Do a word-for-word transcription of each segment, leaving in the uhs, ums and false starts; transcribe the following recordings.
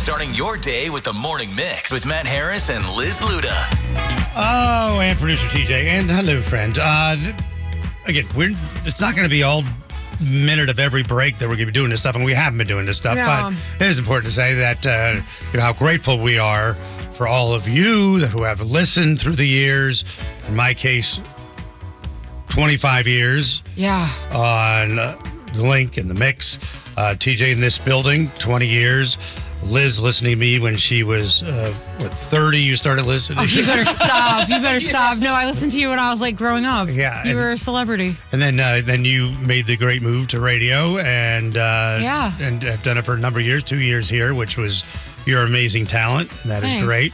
Starting your day with the morning mix with Matt Harris and Liz Luda. Oh, and producer T J. And hello, friend. Uh, th- again, we're it's not going to be all minute of every break that we're going to be doing this stuff, and we haven't been doing this stuff. Yeah. But it is important to say that, uh, you know, how grateful we are for all of you that who have listened through the years. In my case, twenty-five years Yeah. on uh, the link and the mix. Uh, T J in this building, twenty years. Liz listening to me when she was, uh, what, thirty, you started listening? Oh, you better stop. You better stop. No, I listened to you when I was like growing up. Yeah, You and- were a celebrity. And then uh, then you made the great move to radio and uh, Yeah. and have done it for a number of years, two years here, which was your amazing talent. And that is Thanks. great.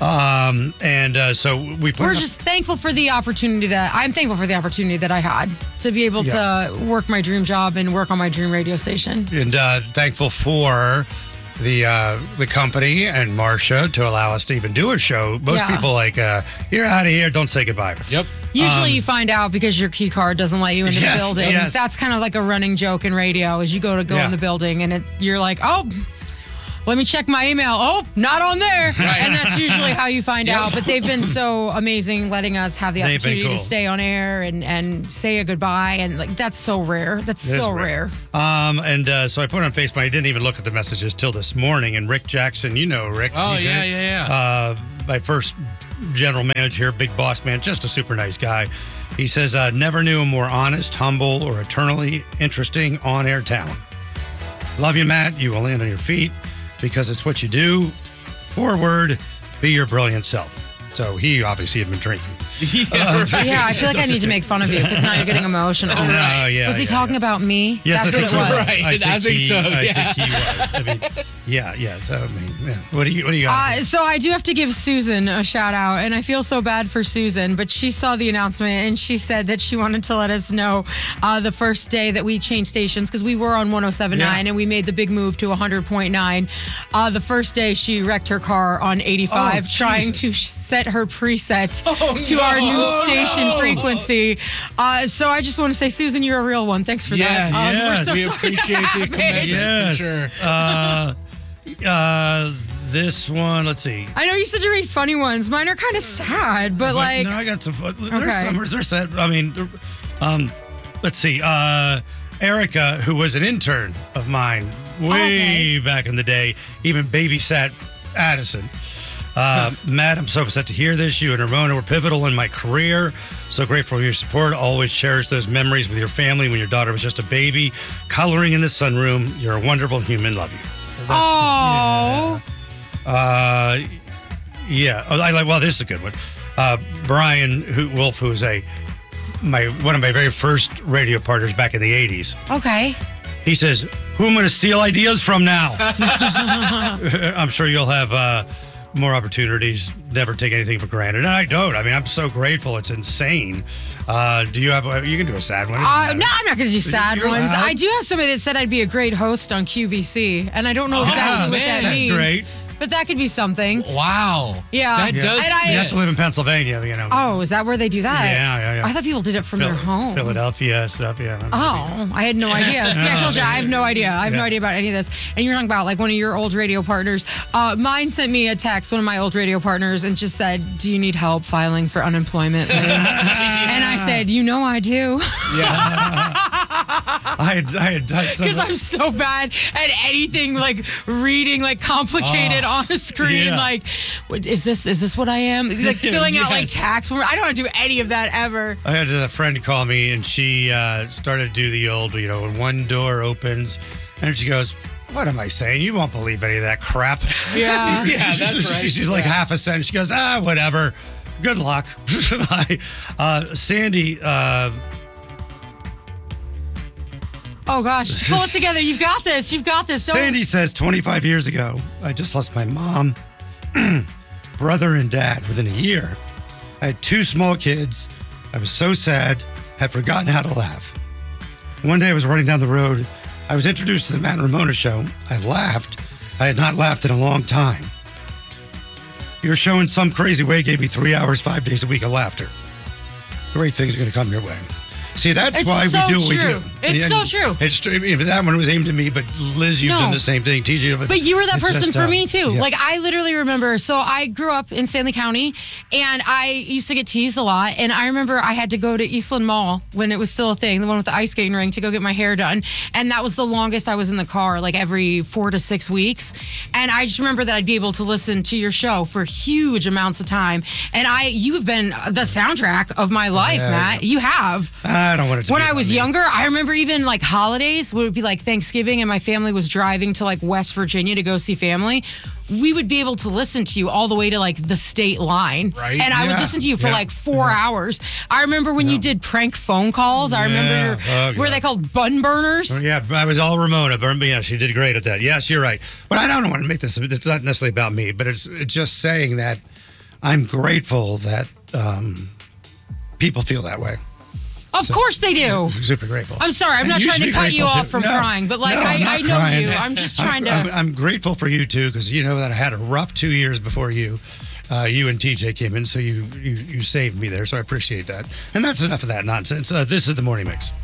Um, and uh, so we put We're up- just thankful for the opportunity that I'm thankful for the opportunity that I had to be able Yeah. to work my dream job and work on my dream radio station. and uh, thankful for the uh, the company and Marcia to allow us to even do a show. Most Yeah. people like, uh, you're out of here, don't say goodbye. Yep. Usually you find out because your key card doesn't let you into Yes, the building. yes. That's kind of like a running joke in radio is you go to go Yeah. in the building and it, you're like, oh, let me check my email. Oh, not on there. And that's usually how you find out. But they've been so amazing letting us have the They've been opportunity cool. to stay on air and, and say a goodbye. And like that's so rare. That's It is so rare. Um, and uh, so I put it on Facebook. I didn't even look at the messages till this morning. And Rick Jackson, you know Rick. Oh, D J, yeah, yeah, yeah. Uh, my first general manager, big boss man, just a super nice guy. He says, uh, never knew a more honest, humble, or eternally interesting on-air talent. Love you, Matt. You will land on your feet because it's what you do. Forward, be your brilliant self. So he obviously had been drinking. Yeah, right. Yeah, I feel like I need to make fun of you because now you're getting emotional. Oh, yeah, Was he yeah, talking yeah. about me? Yes, That's I what think it so. was. Right. I think he, so, I yeah. think he was. I mean, yeah, yeah. So I mean, yeah. What do you? What do you got? Uh, so I do have to give Susan a shout out, and I feel so bad for Susan, but she saw the announcement and she said that she wanted to let us know uh, the first day that we changed stations because we were on one oh seven point nine Yeah. and we made the big move to one hundred point nine. Uh, the first day she wrecked her car on eighty-five Oh, trying Jesus. to sh- set her preset Oh, to no. our new Oh, station no. frequency. Uh, so I just want to say, Susan, you're a real one. Thanks for Yes, that. Uh, yes. we're so we sorry appreciate that the happened. commitment. Yes. For sure. Uh, uh, this one. Let's see. I know you said you read funny ones. Mine are kind of sad, but like. no, I got some. fun- There's Okay. some. They're sad. I mean, they're- um, let's see. Uh, Erica, who was an intern of mine way Okay. back in the day, even babysat Addison. Uh, Matt, I'm so upset to hear this. You and Ramona were pivotal in my career. So grateful for your support. Always cherish those memories with your family when your daughter was just a baby. Coloring in the sunroom. You're a wonderful human. Love you. So that's- Oh. Uh, yeah. Oh, I like. Well, this is a good one. Uh, Brian who, Wolf, who was a my one of my very first radio partners back in the eighties. Okay. He says, "Who am I going to steal ideas from now?" I'm sure you'll have uh, more opportunities. Never take anything for granted. And I don't. I mean, I'm so grateful. It's insane. Uh, do you have? You can do a sad one. It doesn't Uh, matter. no, I'm not going to do sad You're ones. allowed. I do have somebody that said I'd be a great host on Q V C, and I don't know exactly what man, that that's means. great. But that could be something. Wow. Yeah. That Yeah. does And I- You have fit. to live in Pennsylvania, you know. Oh, is that where they do that? Yeah, yeah, yeah. I thought people did it from Phil- their home. Philadelphia stuff. Yeah. Oh, I had no idea. See, I told you, I have no idea. I have no Yeah. idea about any of this. And you're talking about like one of your old radio partners. Uh, mine sent me a text, one of my old radio partners, and just said, "Do you need help filing for unemployment, Liz?" And I said, "You know I do." I had, I had done some. Because I'm so bad at anything like reading like complicated on a screen. Yeah. Like, what, is this is this what I am? Like filling out like Yes. tax form. I don't want to do any of that ever. I had a friend call me, and she uh, started to do the old, you know, when one door opens, and she goes, "What am I saying? You won't believe any of that crap." Yeah. Yeah, that's right. She's like half a sentence. She goes, "Ah, whatever. Good luck." uh, Sandy, uh, Oh gosh, pull it together. You've got this. You've got this. Don't- Sandy says, twenty-five years ago, I just lost my mom, brother, and dad within a year. I had two small kids. I was so sad, had forgotten how to laugh. One day I was running down the road. I was introduced to the Matt and Ramona show. I laughed. I had not laughed in a long time. Your show in some crazy way gave me three hours, five days a week of laughter. Great things are going to come your way. See, that's It's why so we do what true. we do. It's And- so true. It's true. I mean, that one was aimed at me, but Liz, you've No. done the same thing. T J, But you were that it's person just, for uh, me too. yeah. Like I literally remember. So I grew up in Stanley County, and I used to get teased a lot. And I remember I had to go to Eastland Mall when it was still a thing, the one with the ice skating ring, to go get my hair done. And that was the longest I was in the car, like every four to six weeks. And I just remember that I'd be able to listen to your show for huge amounts of time. And I, you have been the soundtrack of my life, Yeah, Matt. You have. I don't want it to When be I about was me. younger, I remember even like holidays would be like Thanksgiving, and my family was driving to like West Virginia to go see family. We would be able to listen to you all the way to like the state line. Right. And I would Yeah. listen to you for Yeah. like four hours. I remember when you did prank phone calls. I remember Yeah. your, Oh, were God. they called bun burners? Oh, yeah, I was all Ramona. But yeah, she did great at that. Yes, you're right. But I don't want to make this. It's not necessarily about me, but it's, it's just saying that I'm grateful that um, people feel that way. Of course they do. Super grateful. I'm sorry. I'm And not you trying should to be cut you grateful, off too. from No. crying, but like No, I'm I, not I know crying. you. I'm just trying I'm, to. I'm, I'm grateful for you too, because you know that I had a rough two years before you. Uh, you and T J came in, so you, you you saved me there. So I appreciate that. And that's enough of that nonsense. Uh, this is the Morning Mix.